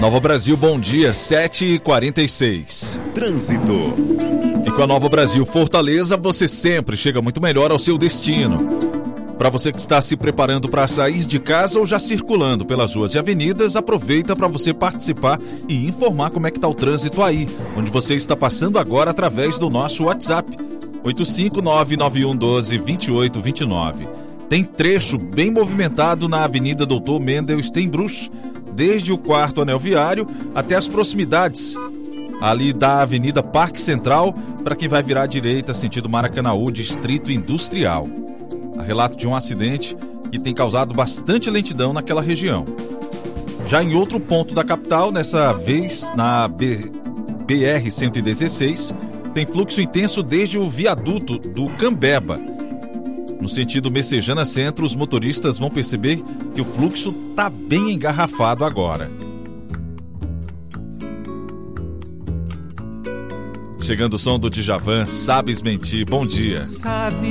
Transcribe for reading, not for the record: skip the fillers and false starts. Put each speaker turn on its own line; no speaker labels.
Nova Brasil, bom dia, 7h46.
Trânsito.
E com a Nova Brasil Fortaleza, você sempre chega muito melhor ao seu destino. Para você que está se preparando para sair de casa ou já circulando pelas ruas e avenidas, aproveita para você participar e informar como é que está o trânsito aí, onde você está passando agora através do nosso WhatsApp, 85991122829. Tem trecho bem movimentado na Avenida Doutor Mendel Steinbruch, desde o 4º anel viário até as proximidades ali da Avenida Parque Central, para quem vai virar à direita sentido Maracanaú, Distrito Industrial. Há relato de um acidente que tem causado bastante lentidão naquela região. Já em outro ponto da capital, dessa vez na BR-116, tem fluxo intenso desde o viaduto do Cambeba. No sentido Messejana Centro, os motoristas vão perceber que o fluxo está bem engarrafado agora. Chegando o som do Djavan, Sabes Mentir, bom dia.
Sabe